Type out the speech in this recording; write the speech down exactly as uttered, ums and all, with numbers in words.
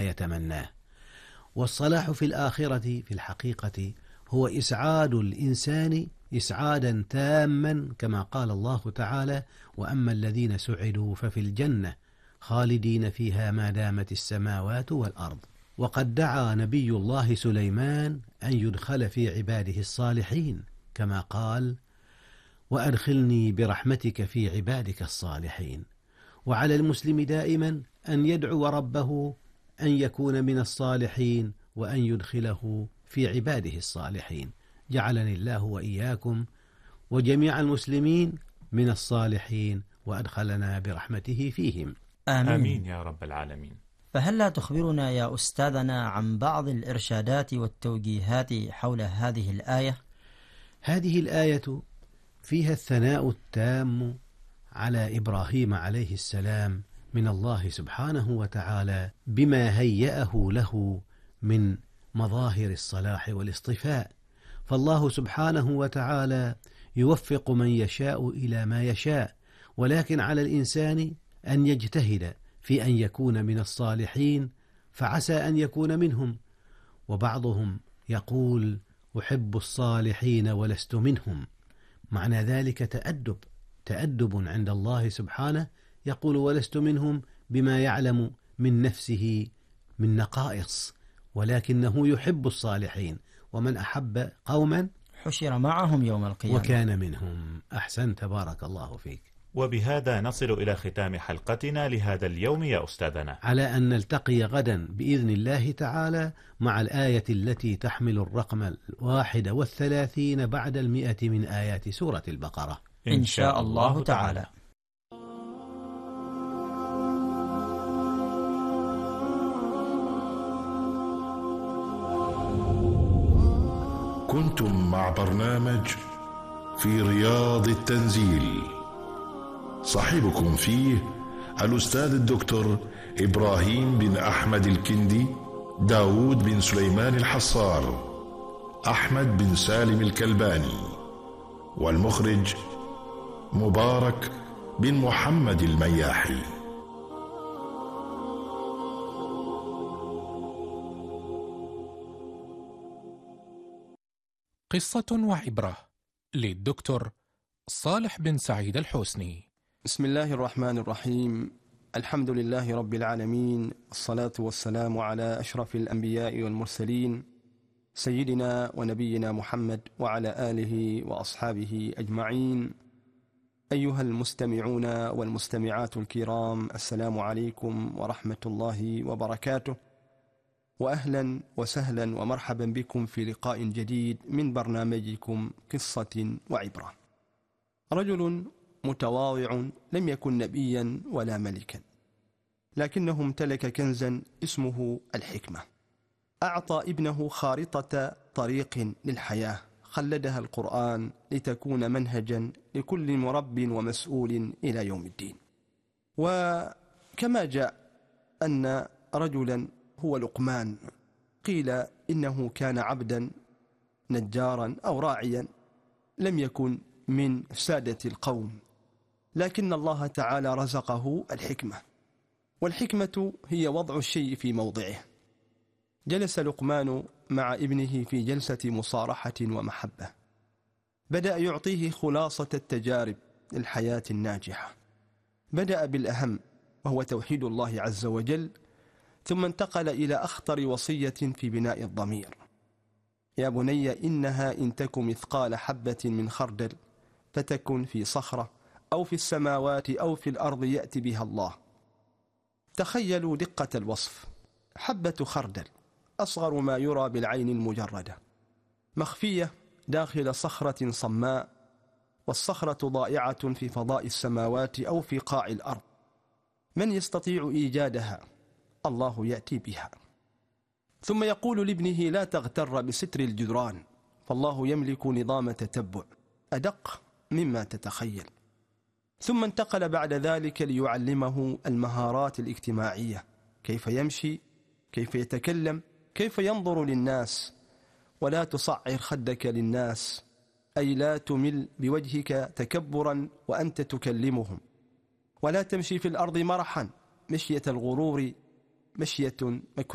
يتمناه. والصلاح في الآخرة في الحقيقة هو إسعاد الإنسان إسعادا تاما، كما قال الله تعالى: وأما الذين سعدوا ففي الجنة خالدين فيها ما دامت السماوات والأرض. وقد دعا نبي الله سليمان أن يدخل في عباده الصالحين، كما قال: وأدخلني برحمتك في عبادك الصالحين. وعلى المسلم دائما أن يدعو ربه أن يكون من الصالحين وأن يدخله في عباده الصالحين. جعلني الله وإياكم وجميع المسلمين من الصالحين وأدخلنا برحمته فيهم. آمين. آمين يا رب العالمين. فهل لا تخبرنا يا أستاذنا عن بعض الإرشادات والتوجيهات حول هذه الآية؟ هذه الآية فيها الثناء التام على إبراهيم عليه السلام من الله سبحانه وتعالى بما هيأه له من مظاهر الصلاح والاصطفاء. فالله سبحانه وتعالى يوفق من يشاء إلى ما يشاء، ولكن على الإنسان أن يجتهد في أن يكون من الصالحين، فعسى أن يكون منهم. وبعضهم يقول: أحب الصالحين ولست منهم. معنى ذلك تأدب تأدب عند الله سبحانه، يقول: ولست منهم بما يعلم من نفسه من نقائص، ولكنه يحب الصالحين، ومن أحب قوما حشر معهم يوم القيامة وكان منهم. أحسنت، بارك الله فيك. وبهذا نصل إلى ختام حلقتنا لهذا اليوم يا أستاذنا، على أن نلتقي غدا بإذن الله تعالى مع الآية التي تحمل الرقم الواحد والثلاثين بعد المئة من آيات سورة البقرة إن شاء الله تعالى. كنتم مع برنامج في رياض التنزيل، صاحبكم فيه الأستاذ الدكتور إبراهيم بن أحمد الكندي، داود بن سليمان الحصار، أحمد بن سالم الكلباني، والمخرج مبارك بن محمد المياحي. قصة وعبرة للدكتور صالح بن سعيد الحسني. بسم الله الرحمن الرحيم. الحمد لله رب العالمين، الصلاة والسلام على أشرف الأنبياء والمرسلين، سيدنا ونبينا محمد وعلى آله وأصحابه أجمعين. أيها المستمعون والمستمعات الكرام، السلام عليكم ورحمة الله وبركاته، وأهلا وسهلا ومرحبا بكم في لقاء جديد من برنامجكم قصة وعبرة. رجل متواضع لم يكن نبيا ولا ملكا، لكنه امتلك كنزا اسمه الحكمة. أعطى ابنه خارطة طريق للحياة خلدها القرآن لتكون منهجا لكل مرب ومسؤول إلى يوم الدين. وكما جاء أن رجلا هو لقمان، قيل إنه كان عبدا نجارا أو راعيا، لم يكن من سادة القوم، لكن الله تعالى رزقه الحكمة، والحكمة هي وضع الشيء في موضعه. جلس لقمان مع ابنه في جلسة مصارحة ومحبة، بدأ يعطيه خلاصة التجارب للحياة الناجحة. بدأ بالأهم وهو توحيد الله عز وجل، ثم انتقل إلى أخطر وصية في بناء الضمير: يا بني إنها إن تك مثقال حبة من خردل فتكن في صخرة أو في السماوات أو في الأرض يأتي بها الله. تخيلوا دقة الوصف: حبة خردل، أصغر ما يرى بالعين المجردة، مخفية داخل صخرة صماء، والصخرة ضائعة في فضاء السماوات أو في قاع الأرض. من يستطيع إيجادها؟ الله يأتي بها. ثم يقول لابنه: لا تغتر بستر الجدران، فالله يملك نظام تتبع أدق مما تتخيل. ثم انتقل بعد ذلك ليعلمه المهارات الاجتماعية: كيف يمشي، كيف يتكلم، كيف ينظر للناس. ولا تصعر خدك للناس، أي لا تمل بوجهك تكبرا وأنت تكلمهم. ولا تمشي في الأرض مرحا، مشية الغرور مشية